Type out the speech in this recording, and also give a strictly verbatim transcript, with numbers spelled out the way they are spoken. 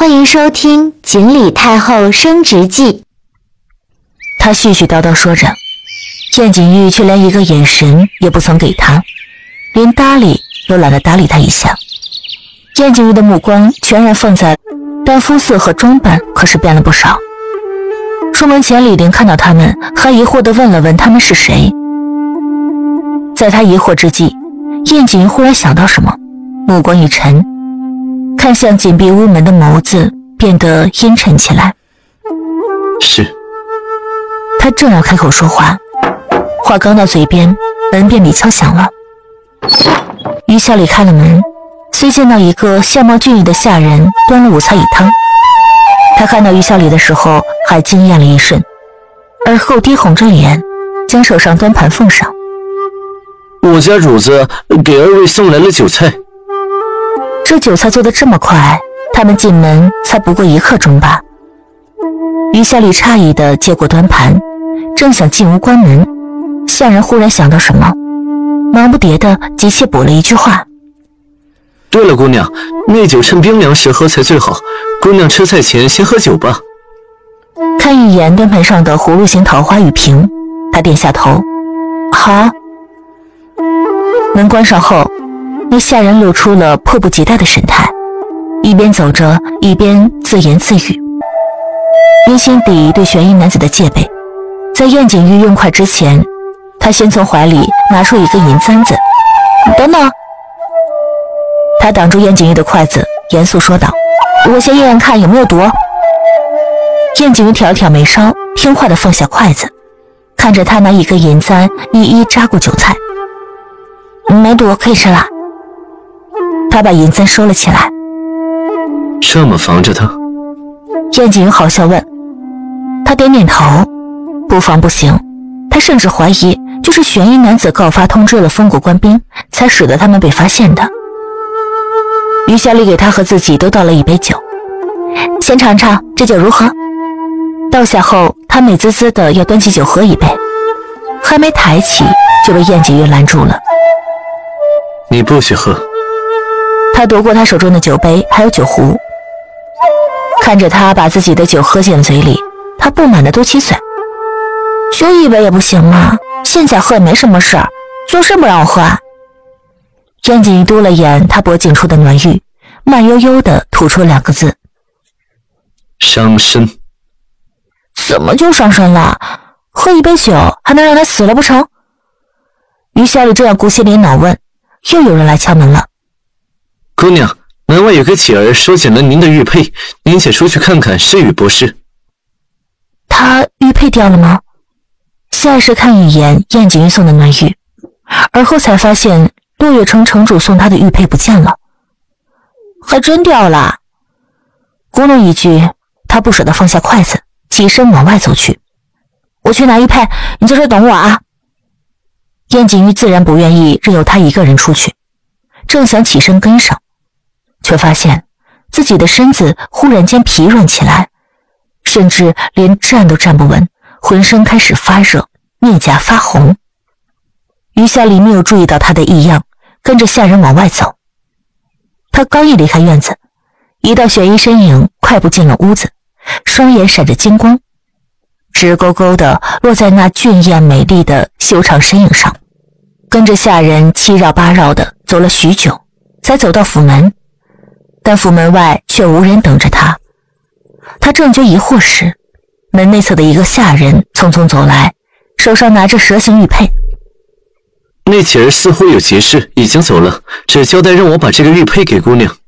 欢迎收听《锦鲤太后升职记》。 他絮絮叨叨说着，燕景玉却连一个眼神也不曾给他，连搭理都懒得搭理他一下。燕景玉的目光全然放在，但肤色和装扮可是变了不少。出门前，李玲看到他们，还疑惑地问了问他们是谁。在他疑惑之际，燕景玉忽然想到什么，目光一沉，看向紧闭屋门的眸子变得阴沉起来。 是。 他正要开口说话，话刚到嘴边，门便bị敲响了。于小李开了门，虽见到一个相貌俊逸的下人端了五菜一汤，他看到于小李的时候还惊艳了一瞬，而后低红着脸将手上端盘奉上。 我家主子给二位送来了酒菜。 这酒菜做得这么快，他们进门才不过一刻钟吧。于小李诧异地接过端盘，正想进屋关门，下人忽然想到什么，忙不迭地急切补了一句话。 对了，姑娘，那酒趁冰凉时喝才最好，姑娘吃菜前先喝酒吧。 看一眼端盘上的葫芦形桃花玉瓶，他点下头，好。门关上后，那下人露出了迫不及待的神态，一边走着一边自言自语。因心底对悬疑男子的戒备，在燕景玉用筷之前，他先从怀里拿出一个银簪子。等等，他挡住燕景玉的筷子，严肃说道：我先验验看有没有毒。燕景玉挑了挑眉梢，听话地放下筷子，看着他拿一根银簪一一扎过酒菜。没毒，可以吃了。他把银簪收了起来。 这么防着他？ 燕景玉好笑问。他点点头，不防不行，他甚至怀疑就是悬疑男子告发通知了封国官兵，才使得他们被发现的。于小李给他和自己都倒了一杯酒，先尝尝这酒如何。倒下后，他美滋滋的要端起酒喝一杯，还没抬起就被燕景玉拦住了。 你不许喝。 他夺过他手中的酒杯还有酒壶，看着他把自己的酒喝进了嘴里，他不满地嘟起嘴，就一杯也不行吗？现在喝也没什么事儿，做事不让我喝啊。燕景玉嘟了眼他脖颈处的暖玉，慢悠悠地吐出两个字： 伤身。 怎么就伤身了？喝一杯酒还能让他死了不成？于小李这样鼓起脸恼问，又有人来敲门了。 姑娘，门外有个乞儿收捡了您的玉佩，您且出去看看是与不是。 他玉佩掉了吗？下意识看一眼燕景玉送的暖玉，而后才发现落月城城主送他的玉佩不见了。还真掉了。咕哝一句，他不舍得放下筷子，起身往外走去。我去拿玉佩，你在这等我啊。燕景玉自然不愿意任由他一个人出去，正想起身跟上，却发现自己的身子忽然间疲软起来，甚至连站都站不稳，浑身开始发热，面颊发红。于小李没有注意到他的异样，跟着下人往外走。他刚一离开院子，一道悬疑身影快步进了屋子，双眼闪着金光，直勾勾地落在那俊艳美丽的修长身影上，跟着下人七绕八绕地走了许久，才走到府门，但府门外却无人等着他。他正觉疑惑时，门内侧的一个下人匆匆走来，手上拿着蛇形玉佩。 那乞儿似乎有急事，已经走了，只交代让我把这个玉佩给姑娘。